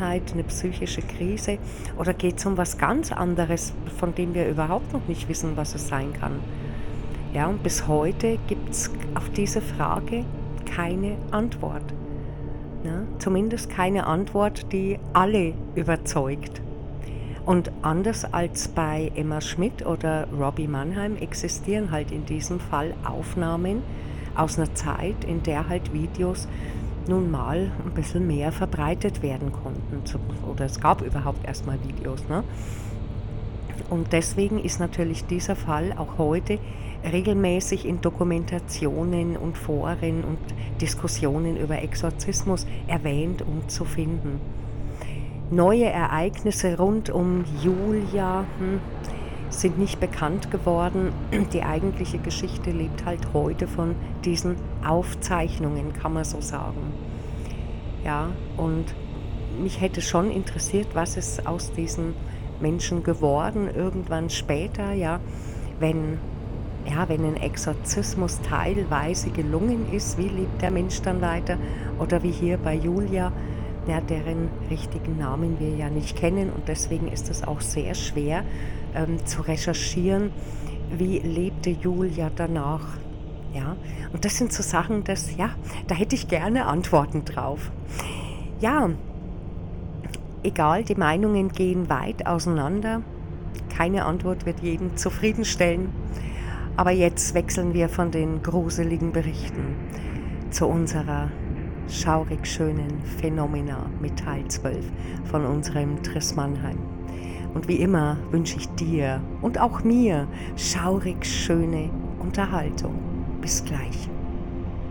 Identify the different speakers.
Speaker 1: Krankheit, eine psychische Krise oder geht es um was ganz anderes, von dem wir überhaupt noch nicht wissen, was es sein kann? Ja, und bis heute gibt es auf diese Frage keine Antwort. Ja, zumindest keine Antwort, die alle überzeugt. Und anders als bei Emma Schmidt oder Robbie Mannheim existieren halt in diesem Fall Aufnahmen aus einer Zeit, in der halt Videos nun mal ein bisschen mehr verbreitet werden konnten. Oder es gab überhaupt erstmal Videos, ne? Und deswegen ist natürlich dieser Fall auch heute regelmäßig in Dokumentationen und Foren und Diskussionen über Exorzismus erwähnt und zu finden. Neue Ereignisse rund um Julia sind nicht bekannt geworden. Die eigentliche Geschichte lebt halt heute von diesen Aufzeichnungen, kann man so sagen. Ja, und mich hätte schon interessiert, was ist aus diesen Menschen geworden, irgendwann später, ja, wenn ein Exorzismus teilweise gelungen ist, wie lebt der Mensch dann weiter? Oder wie hier bei Julia, ja, deren richtigen Namen wir ja nicht kennen und deswegen ist es auch sehr schwer zu recherchieren, wie lebte Julia danach. Ja, und das sind so Sachen, da hätte ich gerne Antworten drauf. Ja, egal, die Meinungen gehen weit auseinander. Keine Antwort wird jeden zufriedenstellen. Aber jetzt wechseln wir von den gruseligen Berichten zu unserer schaurig schönen Phänomena mit Teil 12 von unserem Triss Mannheim. Und wie immer wünsche ich dir und auch mir schaurig schöne Unterhaltung. Bis gleich.